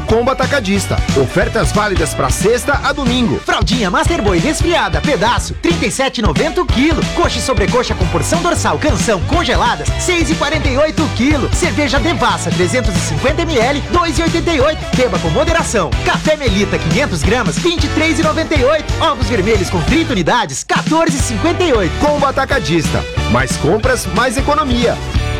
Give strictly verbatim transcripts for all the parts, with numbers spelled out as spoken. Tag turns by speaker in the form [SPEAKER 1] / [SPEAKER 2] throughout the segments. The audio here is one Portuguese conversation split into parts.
[SPEAKER 1] Combo Atacadista. Ofertas válidas para sexta a domingo.
[SPEAKER 2] Fraldinha Master Boy resfriada, pedaço, trinta e sete reais e noventa centavos o quilo. Coxa e sobrecoxa com porção dorsal, canção, congeladas, seis reais e quarenta e oito centavos o quilo. Cerveja Devassa, trezentos e cinquenta mililitros, dois reais e oitenta e oito centavos. Beba com moderação. Café Melita, quinhentas gramas, vinte e três reais e noventa e oito centavos. Ovos vermelhos com trinta unidades, quatorze reais e cinquenta e oito centavos.
[SPEAKER 1] Combo Atacadista. Mais compras, mais economia.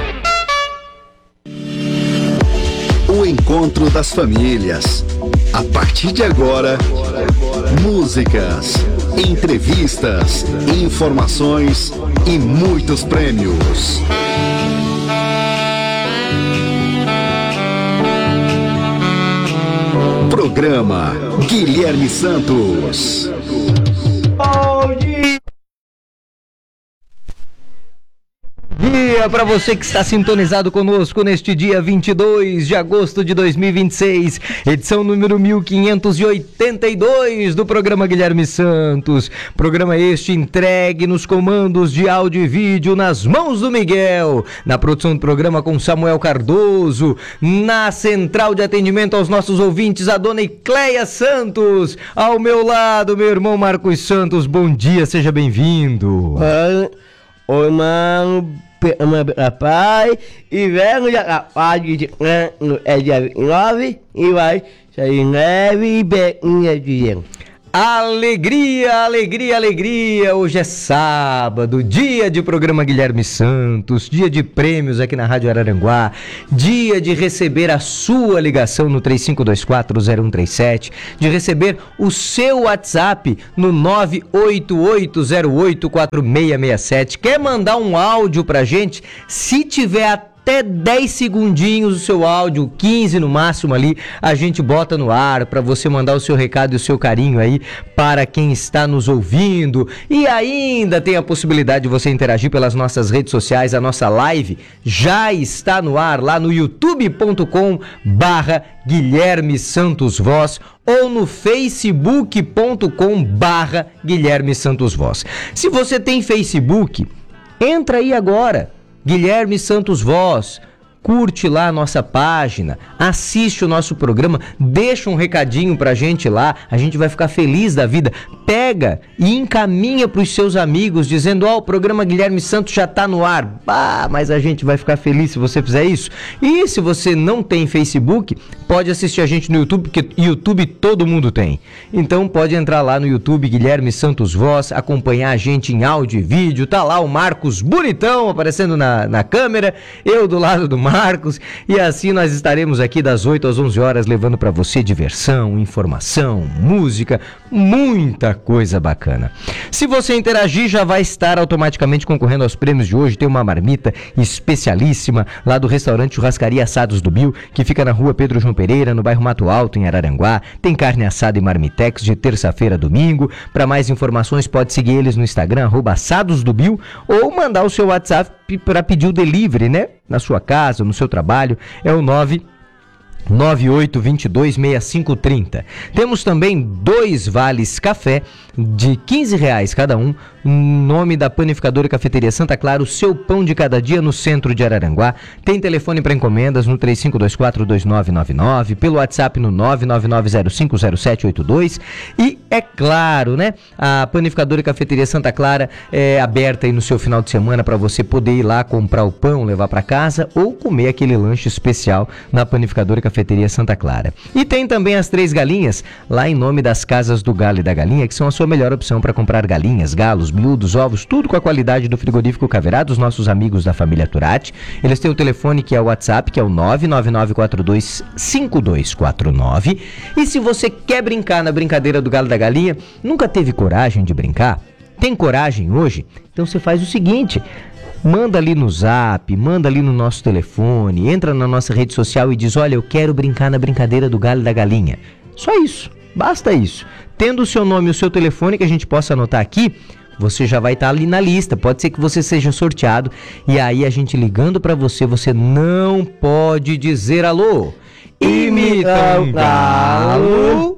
[SPEAKER 3] O encontro das famílias. A partir de agora, músicas, entrevistas, informações e muitos prêmios. Programa Guilherme Santos.
[SPEAKER 4] Bom dia para você que está sintonizado conosco neste dia vinte e dois de agosto de dois mil e vinte e seis, edição número mil quinhentos e oitenta e dois do programa Guilherme Santos. Programa este entregue nos comandos de áudio e vídeo nas mãos do Miguel, na produção do programa com Samuel Cardoso, na central de atendimento aos nossos ouvintes, a dona Icleia Santos, ao meu lado, meu irmão Marcos Santos. Bom dia, seja bem-vindo.
[SPEAKER 5] Oi, mano. Pai, e venho já a de é dia vinte e nove e vai sair neve e bem de
[SPEAKER 4] Alegria, alegria, alegria! Hoje é sábado, dia de programa Guilherme Santos, dia de prêmios aqui na Rádio Araranguá, dia de receber a sua ligação no três cinco dois quatro zero um três sete, de receber o seu WhatsApp no nove oito oito zero oito quatro seis seis sete. Quer mandar um áudio pra gente? Se tiver até Até dez segundinhos o seu áudio, quinze no máximo ali, a gente bota no ar para você mandar o seu recado e o seu carinho aí para quem está nos ouvindo. E ainda tem a possibilidade de você interagir pelas nossas redes sociais. A nossa live já está no ar lá no youtube ponto com barra Guilherme Santos Voz ou no facebook ponto com barra Guilherme Santos Voz. Se você tem Facebook, entra aí agora. Guilherme Santos Voz, curte lá a nossa página, assiste o nosso programa, deixa um recadinho pra gente lá, a gente vai ficar feliz da vida. Pega e encaminha pros seus amigos dizendo, ó, oh, o programa Guilherme Santos já tá no ar. Ah, mas a gente vai ficar feliz se você fizer isso. E se você não tem Facebook, pode assistir a gente no YouTube, porque YouTube todo mundo tem. Então pode entrar lá no YouTube Guilherme Santos Voz, acompanhar a gente em áudio e vídeo. Tá lá o Marcos bonitão aparecendo na, na câmera, eu do lado do Marcos, e assim nós estaremos aqui das oito às onze horas levando para você diversão, informação, música, muita coisa bacana. Se você interagir, já vai estar automaticamente concorrendo aos prêmios de hoje. Tem uma marmita especialíssima lá do restaurante Churrascaria Assados do Bill, que fica na rua Pedro João Pereira, no bairro Mato Alto, em Araranguá. Tem carne assada e marmitex de terça-feira a domingo. Para mais informações, pode seguir eles no Instagram, arroba Assados do Bill, ou mandar o seu WhatsApp para pedir o delivery, né? Na sua casa, no seu trabalho, é o nove nove oito dois dois seis cinco três zero. Temos também dois vales café de quinze reais cada um, em nome da Panificadora e Cafeteria Santa Clara, o seu pão de cada dia no centro de Araranguá. Tem telefone para encomendas no três cinco dois quatro dois nove nove nove, pelo WhatsApp no nove nove nove zero cinco zero sete oito dois. E é claro, né, a Panificadora e Cafeteria Santa Clara é aberta aí no seu final de semana para você poder ir lá comprar o pão, levar para casa ou comer aquele lanche especial na Panificadora e Cafeteria Santa Clara. E tem também as Três Galinhas, lá em nome das Casas do Galo e da Galinha, que são a sua melhor opção para comprar galinhas, galos, miúdos, ovos, tudo com a qualidade do frigorífico Caverá, dos nossos amigos da família Turati. Eles têm o telefone que é o WhatsApp, que é o nove nove nove quatro dois cinco dois quatro nove. E se você quer brincar na brincadeira do Galo e da Galinha, nunca teve coragem de brincar? Tem coragem hoje? Então você faz o seguinte: manda ali no Zap, manda ali no nosso telefone, entra na nossa rede social e diz, olha, eu quero brincar na brincadeira do Galo e da Galinha. Só isso, basta isso. Tendo o seu nome e o seu telefone que a gente possa anotar aqui, você já vai estar ali na lista. Pode ser que você seja sorteado e aí a gente ligando para você, você não pode dizer alô. Imita um galo.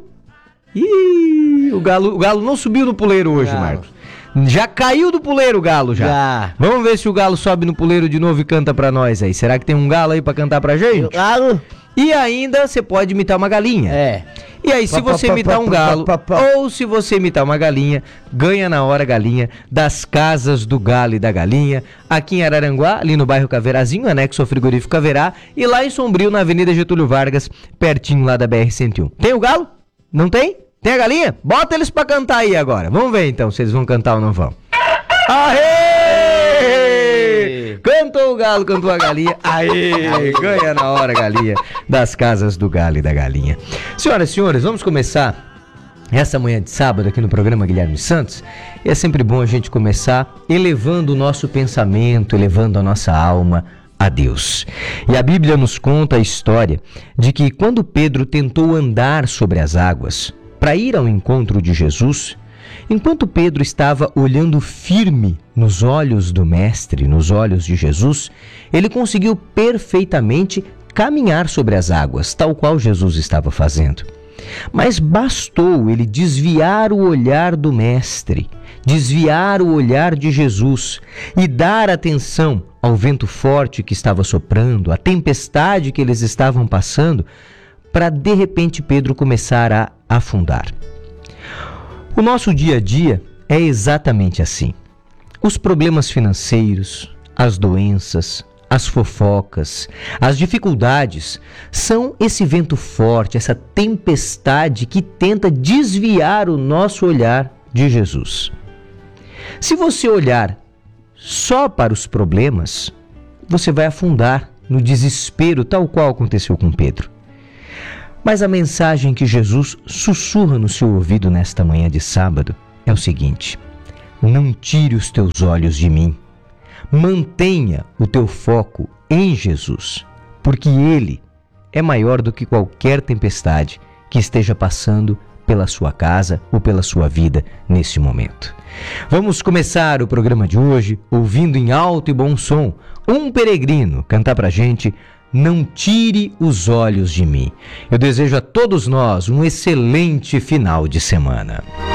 [SPEAKER 4] Ih, o galo, o galo não subiu no puleiro hoje, galo. Marcos. Já caiu do puleiro o galo, já. já. Vamos ver se o galo sobe no puleiro de novo e canta pra nós aí. Será que tem um galo aí pra cantar pra gente?
[SPEAKER 5] Galo.
[SPEAKER 4] E ainda você pode imitar uma galinha.
[SPEAKER 5] É.
[SPEAKER 4] E aí, se você imitar um galo, ou se você imitar uma galinha, ganha na hora galinha das Casas do Galo e da Galinha, aqui em Araranguá, ali no bairro Caveirazinho, anexo ao frigorífico Caverá, e lá em Sombrio, na Avenida Getúlio Vargas, pertinho lá da B R cento e um. Tem o galo? Não tem? Tem a galinha? Bota eles pra cantar aí agora. Vamos ver então se eles vão cantar ou não vão. Aê! Cantou o galo, cantou a galinha. Aê! Ganha na hora, galinha, das Casas do Galo e da Galinha. Senhoras e senhores, vamos começar essa manhã de sábado aqui no programa Guilherme Santos. E é sempre bom a gente começar elevando o nosso pensamento, elevando a nossa alma a Deus. E a Bíblia nos conta a história de que quando Pedro tentou andar sobre as águas para ir ao encontro de Jesus, enquanto Pedro estava olhando firme nos olhos do Mestre, nos olhos de Jesus, ele conseguiu perfeitamente caminhar sobre as águas, tal qual Jesus estava fazendo. Mas bastou ele desviar o olhar do Mestre, desviar o olhar de Jesus e dar atenção ao vento forte que estava soprando, à tempestade que eles estavam passando, para de repente Pedro começar a afundar. O nosso dia a dia é exatamente assim. Os problemas financeiros, as doenças, as fofocas, as dificuldades são esse vento forte, essa tempestade que tenta desviar o nosso olhar de Jesus. Se você olhar só para os problemas, você vai afundar no desespero, tal qual aconteceu com Pedro. Mas a mensagem que Jesus sussurra no seu ouvido nesta manhã de sábado é o seguinte: não tire os teus olhos de mim. Mantenha o teu foco em Jesus, porque Ele é maior do que qualquer tempestade que esteja passando pela sua casa ou pela sua vida neste momento. Vamos começar o programa de hoje ouvindo em alto e bom som um peregrino cantar pra gente Não Tire os Olhos de Mim. Eu desejo a todos nós um excelente final de semana.